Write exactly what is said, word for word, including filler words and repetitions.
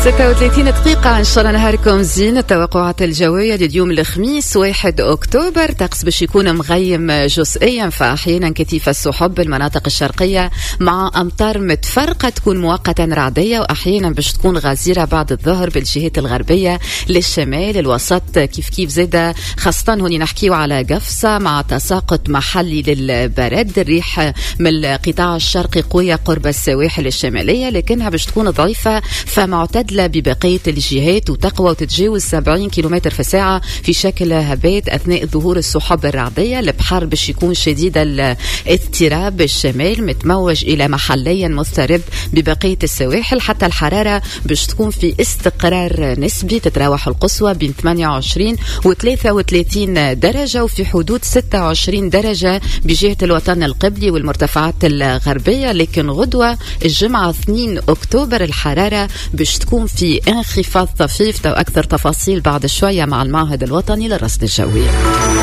ستة وثلاثين دقيقة. إن شاء الله نهاركم زين. التوقعات الجوية لليوم الخميس واحد أكتوبر، طقس باش يكون مغيم جزئيا، فأحيانا كثيف السحب بالمناطق الشرقية مع أمطار متفرقة تكون مؤقتا رعدية، وأحيانا باش تكون غزيرة بعد الظهر بالجهات الغربية للشمال الوسط كيف كيف زادة، خاصة هوني نحكيو على قفصة مع تساقط محلي للبرد. الريح من القطاع الشرقي قوية قرب السواحل الشمالية، لكنها باش تكون ضعيفة فمعتدلة ببقية الجهات وتقوى وتتجاوز سبعين كيلومتر في الساعة في شكل هبات أثناء ظهور السحب الرعدية. البحر باش يكون شديد الاضطراب، الشمال متموج إلى محليا مضطرب ببقية السواحل. حتى الحرارة باش تكون في استقرار نسبي، تتراوح القصوى بين ثمانية وعشرين و ثلاثة وثلاثين درجة، وفي حدود ستة وعشرين درجة بجهة الوطن القبلي والمرتفعات الغربية. لكن غدوة الجمعة اثنين أكتوبر الحرارة باش تكون في انخفاض طفيف، أو أكثر تفاصيل بعد شوية مع المعهد الوطني للرصد الجوي.